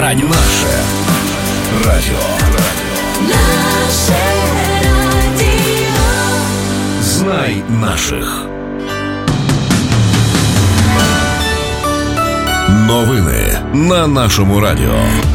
радіо. Наше радіо. Наше радіо. Знай наших. Новини на нашому радіо.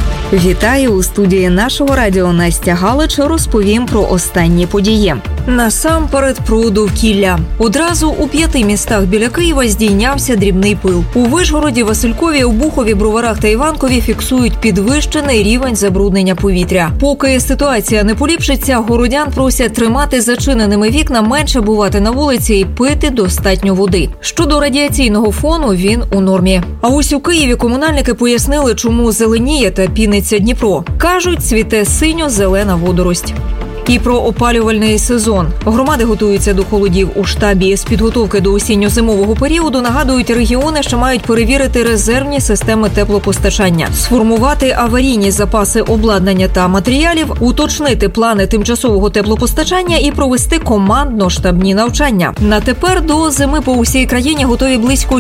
Вітаю! У студії нашого радіо Настя Галич розповім про останні події. Насамперед про довкілля. Одразу у 5 містах біля Києва здійнявся дрібний пил. У Вишгороді, Василькові, Обухові, Броварах та Іванкові фіксують підвищений рівень забруднення повітря. Поки ситуація не поліпшиться, городян просять тримати зачиненими вікна, менше бувати на вулиці і пити достатньо води. Щодо радіаційного фону, він у нормі. А ось у Києві комунальники пояснили, чому зеленіє та піниться Дніпро. Кажуть, цвіте синьо-зелена водорость. І про опалювальний сезон. Громади готуються до холодів. У штабі з підготовки до осінньо-зимового періоду нагадують, регіони, що мають перевірити резервні системи теплопостачання, сформувати аварійні запаси обладнання та матеріалів, уточнити плани тимчасового теплопостачання і провести командно-штабні навчання. На тепер до зими по усій країні готові близько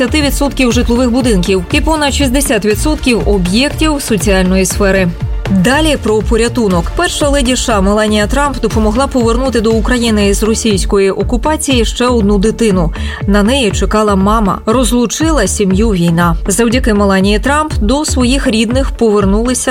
60% житлових будинків і понад 60% об'єктів соціальної сфери. Далі про порятунок. Перша леді США Меланія Трамп допомогла повернути до України із російської окупації ще одну дитину. На неї чекала мама. Розлучила сім'ю війна. Завдяки Меланії Трамп до своїх рідних повернулися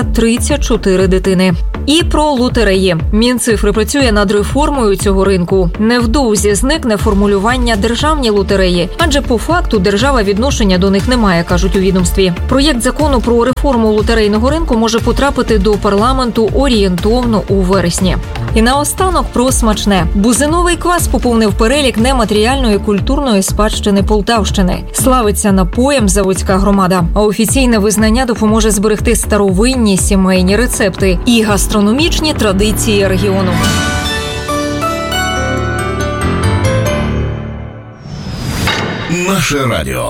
34 дитини. І про лотереї. Мінцифри працює над реформою цього ринку. Невдовзі зникне формулювання «державні лотереї», адже по факту держава відношення до них не має, кажуть у відомстві. Проєкт закону про реформу лотерейного ринку може потрапити до парламенту орієнтовно у вересні. І наостанок про смачне. Бузиновий квас поповнив перелік нематеріальної культурної спадщини Полтавщини. Славиться напоєм заводська громада. А офіційне визнання допоможе зберегти старовинні сімейні рецепти і гастрономічні традиції регіону. Наше радіо.